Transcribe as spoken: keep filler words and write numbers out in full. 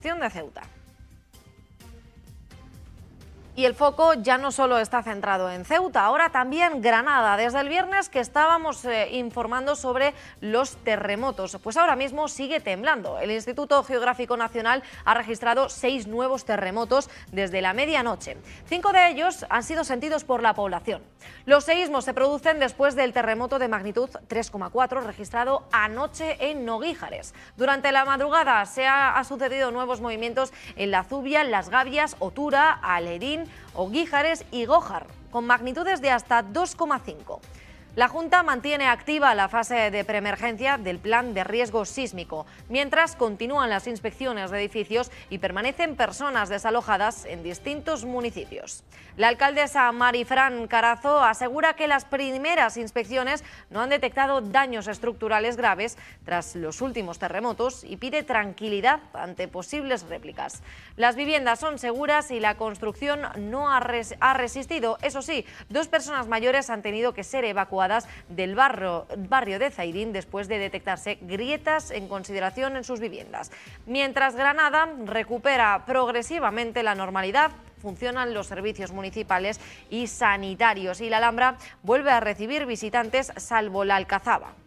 de Ceuta. Y el foco ya no solo está centrado en Ceuta, ahora también Granada. Desde el viernes que estábamos eh, informando sobre los terremotos, pues ahora mismo sigue temblando. El Instituto Geográfico Nacional ha registrado seis nuevos terremotos desde la medianoche. Cinco de ellos han sido sentidos por la población. Los seísmos se producen después del terremoto de magnitud tres coma cuatro registrado anoche en Noguíjares. Durante la madrugada se ha, ha sucedido nuevos movimientos en La Zubia, Las Gavias, Otura, Alerín, Oguíjares y Gójar, con magnitudes de hasta dos coma cinco. La Junta mantiene activa la fase de preemergencia del plan de riesgo sísmico, mientras continúan las inspecciones de edificios y permanecen personas desalojadas en distintos municipios. La alcaldesa Marifran Carazo asegura que las primeras inspecciones no han detectado daños estructurales graves tras los últimos terremotos y pide tranquilidad ante posibles réplicas. Las viviendas son seguras y la construcción no ha, res ha resistido. Eso sí, dos personas mayores han tenido que ser evacuadas del barrio, barrio de Zairín después de detectarse grietas en consideración en sus viviendas. Mientras Granada recupera progresivamente la normalidad, funcionan los servicios municipales y sanitarios y la Alhambra vuelve a recibir visitantes salvo la Alcazaba.